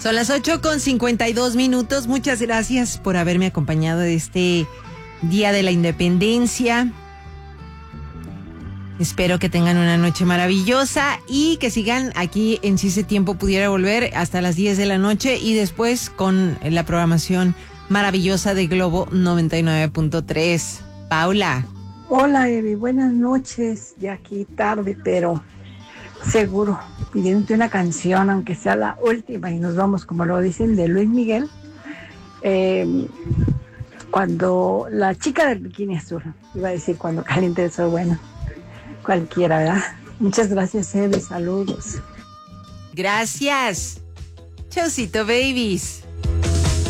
Son las 8:52. Muchas gracias por haberme acompañado de este Día de la Independencia. Espero que tengan una noche maravillosa y que sigan aquí en Si ese tiempo pudiera volver hasta las 10 de la noche y después con la programación maravillosa de Globo 99.3. Paula. Hola, Evi, buenas noches. Ya aquí tarde, pero seguro, pidiéndote una canción, aunque sea la última, y nos vamos, como lo dicen, de Luis Miguel. Cuando la chica del bikini azul, iba a decir cuando caliente el sol, bueno, cualquiera, ¿verdad? Muchas gracias, Evi, saludos. Gracias. Chaucito, babies.